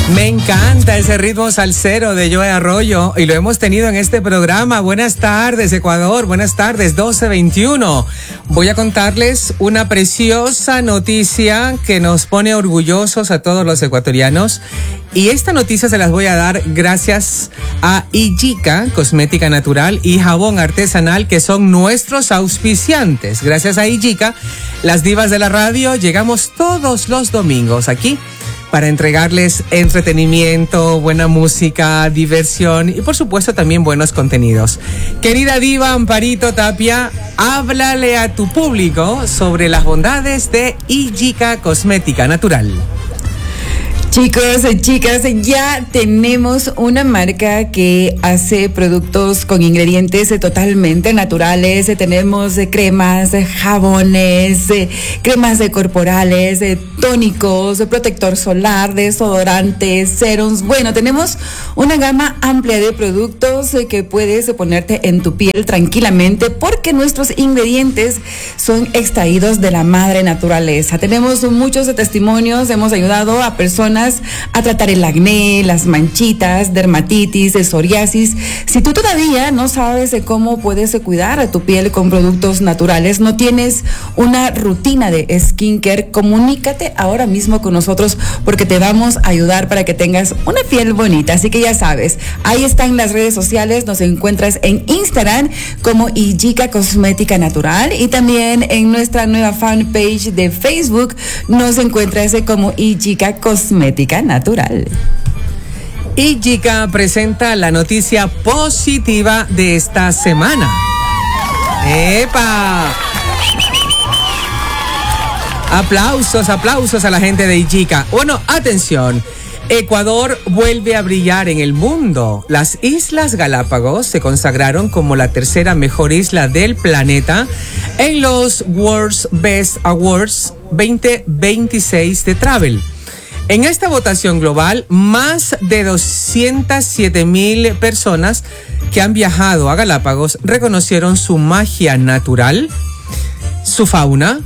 Me encanta ese ritmo salsero de Joe Arroyo y lo hemos tenido en este programa. Buenas tardes, Ecuador. Buenas tardes, 12:21. Voy a contarles una preciosa noticia que nos pone orgullosos a todos los ecuatorianos. Y esta noticia se las voy a dar gracias a Iyica, cosmética natural y jabón artesanal, que son nuestros auspiciantes. Gracias a Iyica, las divas de la radio llegamos todos los domingos aquí para entregarles entretenimiento, buena música, diversión y por supuesto también buenos contenidos. Querida diva Amparito Tapia, háblale a tu público sobre las bondades de Iyica Cosmética Natural. Chicos, chicas, ya tenemos una marca que hace productos con ingredientes totalmente naturales. Tenemos cremas, jabones, cremas corporales, tónicos, protector solar, desodorantes, serums. Bueno, tenemos una gama amplia de productos que puedes ponerte en tu piel tranquilamente porque nuestros ingredientes son extraídos de la madre naturaleza. Tenemos muchos testimonios, hemos ayudado a personas a tratar el acné, las manchitas, dermatitis, psoriasis. Si tú todavía no sabes cómo puedes cuidar a tu piel con productos naturales, no tienes una rutina de skincare, comunícate ahora mismo con nosotros porque te vamos a ayudar para que tengas una piel bonita. Así que ya sabes, ahí están las redes sociales, nos encuentras en Instagram como Iyica Cosmética Natural y también en nuestra nueva fanpage de Facebook nos encuentras como Iyica Cosmética Natural. Iyica presenta la noticia positiva de esta semana. ¡Epa! Aplausos a la gente de Iyica. Bueno, atención. Ecuador vuelve a brillar en el mundo. Las Islas Galápagos se consagraron como la tercera mejor isla del planeta en los World's Best Awards 2026 de Travel. En esta votación global, más de 207,000 personas que han viajado a Galápagos reconocieron su magia natural, su fauna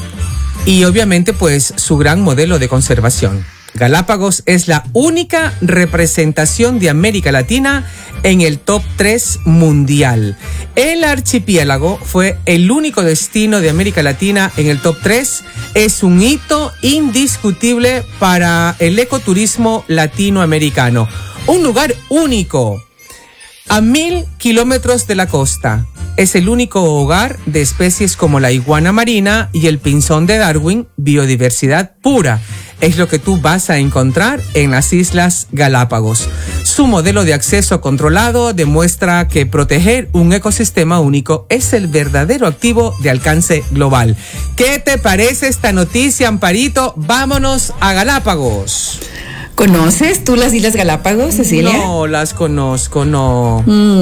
y obviamente pues su gran modelo de conservación. Galápagos es la única representación de América Latina en el top 3 mundial. El archipiélago fue el único destino de América Latina en el top 3. Es un hito indiscutible para el ecoturismo latinoamericano. Un lugar único, a 1,000 kilómetros de la costa. Es el único hogar de especies como la iguana marina y el pinzón de Darwin, biodiversidad pura. Es lo que tú vas a encontrar en las Islas Galápagos. Su modelo de acceso controlado demuestra que proteger un ecosistema único es el verdadero activo de alcance global. ¿Qué te parece esta noticia, Amparito? Vámonos a Galápagos. ¿Conoces tú las Islas Galápagos, Cecilia? No, las conozco, no.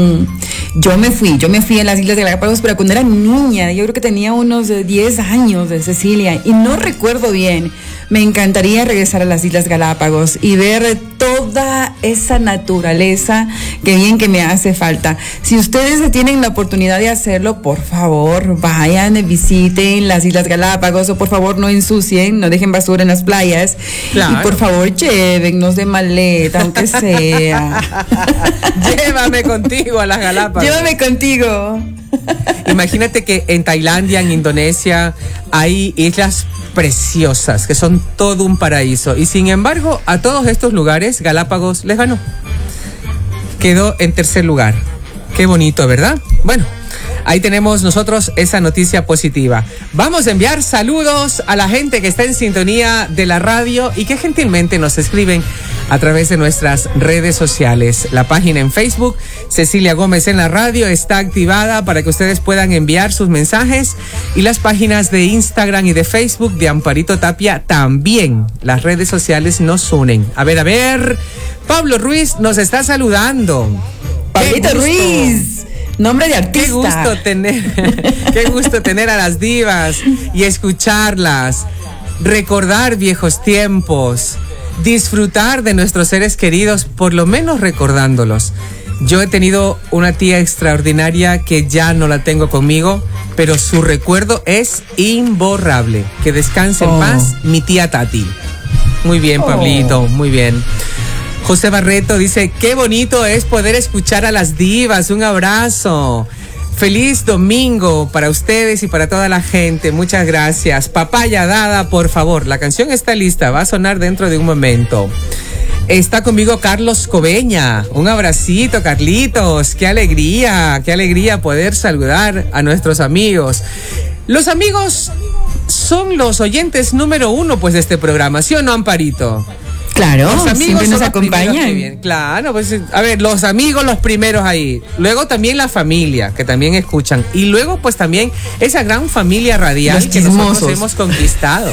Yo me fui a las Islas Galápagos, pero cuando era niña, yo creo que tenía unos 10 años, Cecilia, y no recuerdo bien. Me encantaría regresar a las Islas Galápagos y ver toda esa naturaleza que bien que me hace falta. Si ustedes tienen la oportunidad de hacerlo, por favor, vayan, visiten las Islas Galápagos, o por favor no ensucien, no dejen basura en las playas. Claro. Y por favor, llévennos de maleta, aunque sea. Llévame contigo a las Galápagos. Llévame contigo. Imagínate que en Tailandia, en Indonesia, hay islas preciosas que son todo un paraíso y sin embargo a todos estos lugares Galápagos les ganó, quedó en tercer lugar. Qué bonito, ¿verdad? Bueno, ahí tenemos nosotros esa noticia positiva. Vamos a enviar saludos a la gente que está en sintonía de la radio y que gentilmente nos escriben a través de nuestras redes sociales. La página en Facebook, Cecilia Gómez en la radio, está activada para que ustedes puedan enviar sus mensajes, y las páginas de Instagram y de Facebook de Amparito Tapia también. Las redes sociales nos unen. A ver, Pablo Ruiz nos está saludando. Pablito Ruiz, nombre de artista. Qué gusto tener a las divas y escucharlas, recordar viejos tiempos, disfrutar de nuestros seres queridos, por lo menos recordándolos. Yo he tenido una tía extraordinaria que ya no la tengo conmigo, pero su recuerdo es imborrable. Que descanse en paz, mi tía Tati. Muy bien, Pablito, muy bien. José Barreto dice, qué bonito es poder escuchar a las divas. Un abrazo. Feliz domingo para ustedes y para toda la gente. Muchas gracias. Papaya Dada, por favor. La canción está lista. Va a sonar dentro de un momento. Está conmigo Carlos Cobeña. Un abracito, Carlitos. Qué alegría poder saludar a nuestros amigos. Los amigos son los oyentes número 1 pues de este programa, ¿sí o no, Amparito? Claro, los amigos siempre nos acompañan. Claro, pues a ver, los amigos los primeros ahí. Luego también la familia, que también escuchan. Y luego pues también esa gran familia radial que nosotros hemos conquistado.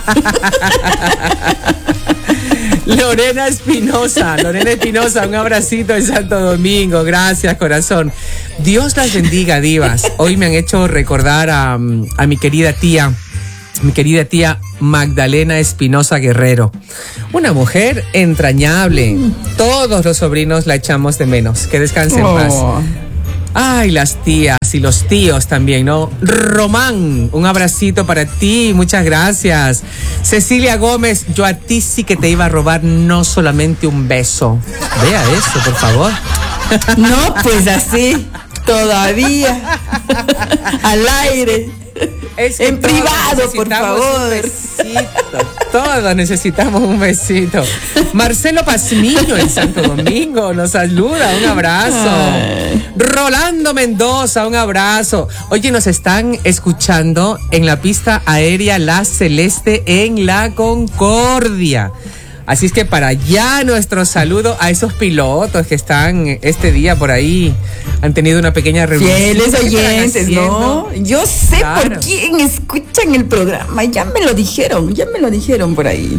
Lorena Espinosa, un abracito en Santo Domingo. Gracias, corazón. Dios las bendiga, divas. Hoy me han hecho recordar a mi querida tía Magdalena Espinosa Guerrero. Una mujer entrañable. Todos los sobrinos la echamos de menos. Que descanse en paz. Ay, las tías y los tíos también, ¿no? Román, un abracito para ti, muchas gracias. Cecilia Gómez, yo a ti sí que te iba a robar no solamente un beso. Vea eso, por favor. No, pues así, todavía. Al aire. Es que en privado, por favor. Todos necesitamos un besito. Marcelo Pazmiño en Santo Domingo nos saluda, un abrazo. Rolando Mendoza, un abrazo. Oye, nos están escuchando en la pista aérea La Celeste en La Concordia. Así es que para allá nuestro saludo a esos pilotos que están este día por ahí. Han tenido una pequeña reunión. Fieles oyentes, ¿no? Yo sé por quién escuchan el programa. Ya me lo dijeron por ahí.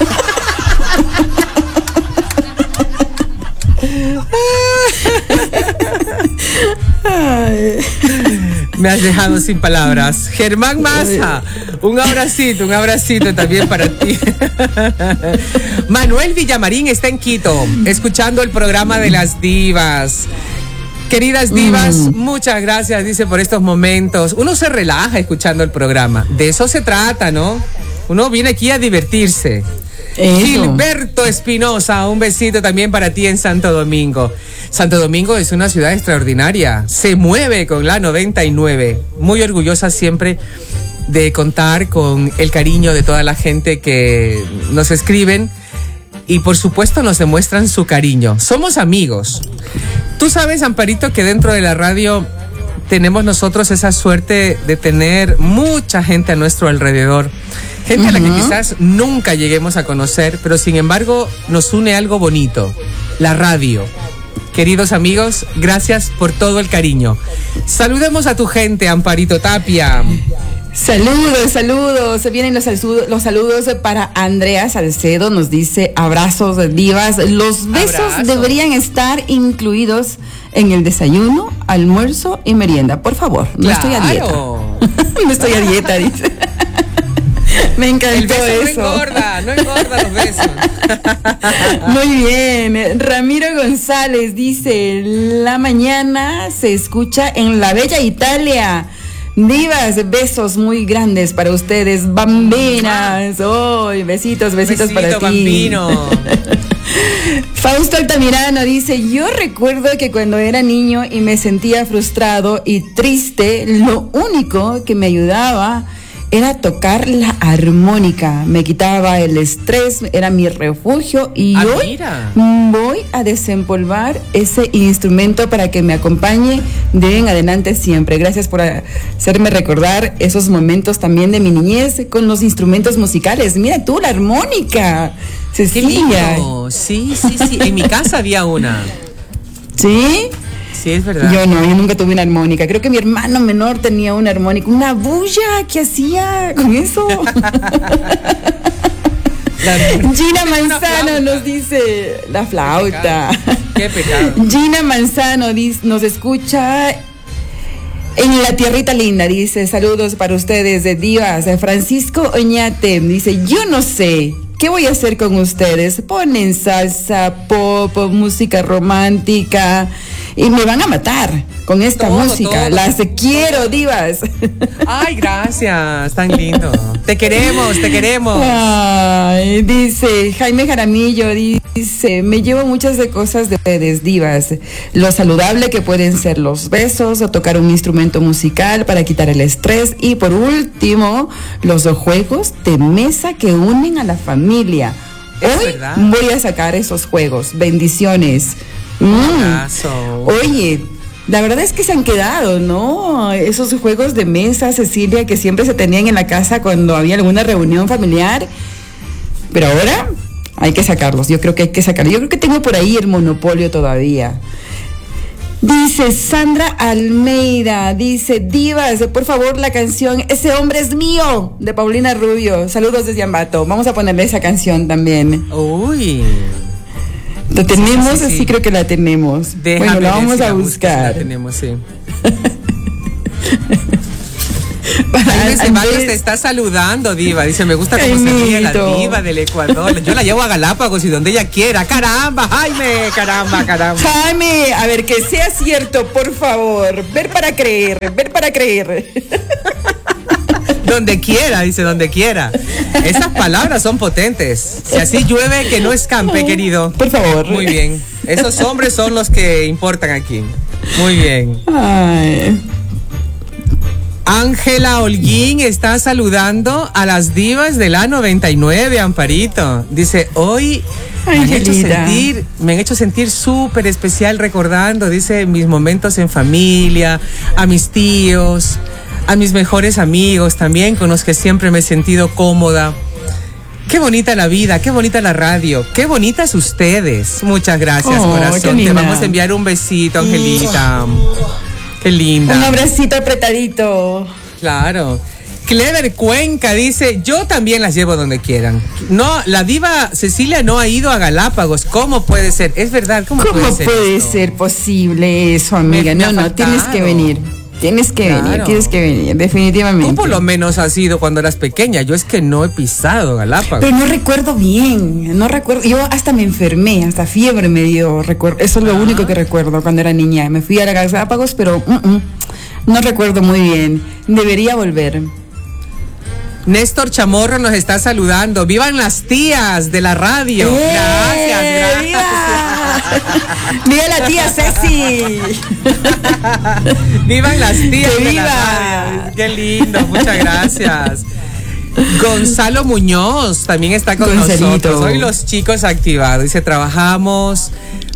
Me has dejado sin palabras. Germán Maza, un abracito también para ti. Manuel Villamarín está en Quito, escuchando el programa de las divas. Queridas divas, muchas gracias, dice, por estos momentos. Uno se relaja escuchando el programa. De eso se trata, ¿no? Uno viene aquí a divertirse. Gilberto Espinosa, un besito también para ti en Santo Domingo. Santo Domingo es una ciudad extraordinaria. Se mueve con la 99. Muy orgullosa siempre de contar con el cariño de toda la gente que nos escriben y por supuesto nos demuestran su cariño. Somos amigos. Tú sabes, Amparito, que dentro de la radio tenemos nosotros esa suerte de tener mucha gente a nuestro alrededor. Gente a la que quizás nunca lleguemos a conocer, pero sin embargo nos une algo bonito, la radio. Queridos amigos, gracias por todo el cariño. Saludemos a tu gente, Amparito Tapia. Saludos. Se vienen los saludos para Andrea Salcedo. Nos dice abrazos de divas. Los besos deberían estar incluidos en el desayuno, almuerzo y merienda. Por favor, no estoy a dieta. No estoy a dieta, dice. Me encantó el beso eso. No engorda los besos. Muy bien. Ramiro González dice, la mañana se escucha en la bella Italia. Divas, besos muy grandes para ustedes, bambinas. Oh, besitos para ti. Bambino. Fausto Altamirano dice, yo recuerdo que cuando era niño y me sentía frustrado y triste, lo único que me ayudaba era tocar la armónica, me quitaba el estrés, era mi refugio y hoy voy a desempolvar ese instrumento para que me acompañe de en adelante siempre. Gracias por hacerme recordar esos momentos también de mi niñez con los instrumentos musicales. Mira tú, la armónica, Cecilia. Sí, en mi casa había una. ¿Sí? Sí, es verdad. Yo nunca tuve una armónica. Creo que mi hermano menor tenía una armónica, una bulla. ¿Qué hacía con eso? Gina Manzano nos dice la flauta. Qué pecado. Gina Manzano nos escucha en la tierrita linda. Dice, saludos para ustedes de divas. Francisco Oñate dice, yo no sé ¿qué voy a hacer con ustedes? Ponen salsa, pop, música romántica y me van a matar con esta música. Las quiero, divas. Ay, gracias, tan lindo. Te queremos. Ay, dice Jaime Jaramillo, dice, Dice, me llevo muchas de cosas de ustedes, divas. Lo saludable que pueden ser los besos o tocar un instrumento musical para quitar el estrés. Y por último, los juegos de mesa que unen a la familia. Hoy voy a sacar esos juegos. Bendiciones. Oye, la verdad es que se han quedado, ¿no? Esos juegos de mesa, Cecilia, que siempre se tenían en la casa cuando había alguna reunión familiar. Pero ahora hay que sacarlos. Yo creo que hay que sacarlos. Yo creo que tengo por ahí el Monopolio todavía. Dice Sandra Almeida, dice, divas, por favor, la canción Ese hombre es mío, de Paulina Rubio. Saludos desde Ambato. Vamos a ponerle esa canción también. Uy. ¿La tenemos? Sí, creo que la tenemos. Bueno, la vamos a buscar. La tenemos, sí. Jaime Ceballos te está saludando, diva. Dice, me gusta cómo se ríe la diva del Ecuador. Yo la llevo a Galápagos y donde ella quiera. ¡Caramba, Jaime! ¡Caramba! Jaime, a ver, que sea cierto, por favor. Ver para creer. Donde quiera, dice, donde quiera. Esas palabras son potentes. Si así llueve, que no escampe, querido. Por favor. Muy bien. Esos hombres son los que importan aquí. Muy bien. Ay. Ángela Holguín está saludando a las divas de la 99, Amparito. Dice, hoy me han hecho sentir súper especial recordando, dice, mis momentos en familia, a mis tíos, a mis mejores amigos también, con los que siempre me he sentido cómoda. Qué bonita la vida, qué bonita la radio, qué bonitas ustedes. Muchas gracias, corazón. Te vamos a enviar un besito, Angelita. Qué linda. Un abracito apretadito. Claro. Clever Cuenca dice, yo también las llevo donde quieran. No, la diva Cecilia no ha ido a Galápagos. ¿Cómo puede ser? Es verdad, ¿cómo puede ser posible eso, amiga? No, tienes que venir. Tienes que venir, definitivamente. Tú por lo menos has ido cuando eras pequeña. Yo es que no he pisado Galápagos. Pero no recuerdo bien, Yo hasta me enfermé, hasta fiebre me dio, recuerdo. Eso es lo único que recuerdo cuando era niña. Me fui a Galápagos, pero no recuerdo muy bien. Debería volver. Néstor Chamorro nos está saludando. ¡Vivan las tías de la radio! Gracias. ¡Viva la tía Ceci! ¡Vivan las tías de la radio! ¡Qué lindo! Muchas gracias. Gonzalo Muñoz también está con nosotros. Hoy los chicos activados. Dice, trabajamos,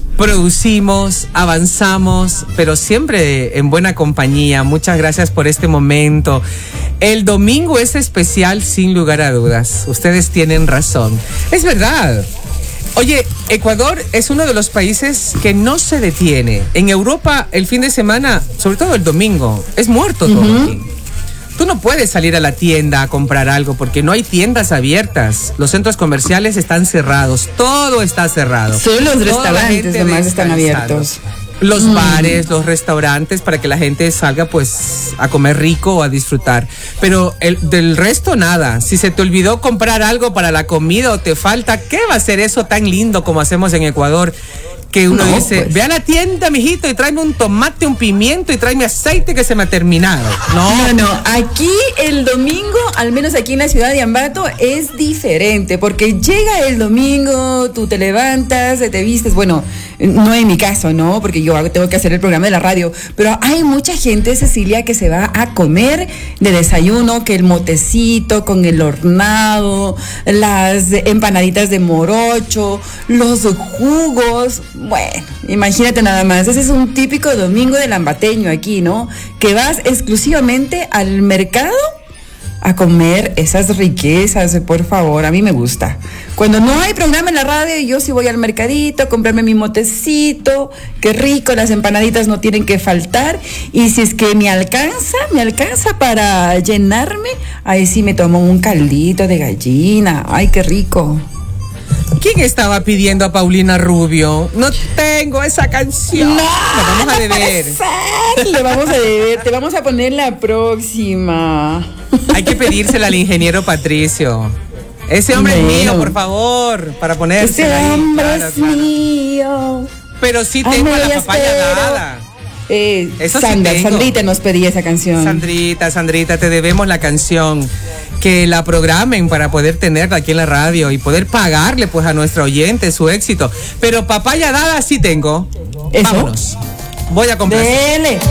producimos, avanzamos, pero siempre en buena compañía. Muchas gracias por este momento. El domingo es especial, sin lugar a dudas. Ustedes tienen razón. Es verdad. Oye, Ecuador es uno de los países que no se detiene. En Europa, el fin de semana, sobre todo el domingo, es muerto todo aquí. Tú no puedes salir a la tienda a comprar algo porque no hay tiendas abiertas. Los centros comerciales están cerrados. Todo está cerrado. Solo los restaurantes además están abiertos. Los bares, los restaurantes, para que la gente salga pues a comer rico o a disfrutar. Pero del resto nada. Si se te olvidó comprar algo para la comida o te falta, ¿qué va a ser eso tan lindo como hacemos en Ecuador? Que uno dice, pues, ve a la tienda, mijito, y tráeme un tomate, un pimiento y tráeme aceite que se me ha terminado. No. Aquí el domingo, al menos aquí en la ciudad de Ambato, es diferente. Porque llega el domingo, tú te levantas, te vistes. Bueno, no en mi caso, ¿no? Porque yo tengo que hacer el programa de la radio. Pero hay mucha gente, Cecilia, que se va a comer de desayuno, que el motecito con el hornado, las empanaditas de morocho, los jugos. Bueno, imagínate nada más, ese es un típico domingo del ambateño aquí, ¿no? Que vas exclusivamente al mercado a comer esas riquezas, por favor, a mí me gusta. Cuando no hay programa en la radio, yo sí voy al mercadito a comprarme mi motecito, qué rico, las empanaditas no tienen que faltar, y si es que me alcanza para llenarme, ahí sí me tomo un caldito de gallina, ay, qué rico. ¿Quién estaba pidiendo a Paulina Rubio? No tengo esa canción. No, la vamos a deber. Le vamos a deber. Te vamos a poner la próxima. Hay que pedírsela al ingeniero Patricio. Ese hombre es mío, por favor, para ponérsela. Ese hombre es mío. Pero sí tengo la papaya dada. Eso sí tengo. Sandrita nos pedía esa canción. Sandrita, te debemos la canción. Que la programen para poder tenerla aquí en la radio y poder pagarle pues a nuestro oyente su éxito. Pero papaya dada sí tengo. ¿Eso? Vámonos. Voy a comprar. Dele.